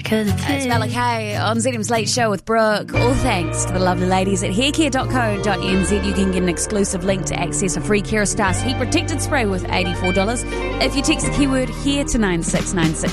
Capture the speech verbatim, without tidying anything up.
It's Malachi on Z M's Late Show with Brooke. All thanks to the lovely ladies at haircare dot co dot n z. You can get an exclusive link to access a free Kerastase heat protected spray worth eighty-four dollars if you text the keyword HAIR to nine six nine six.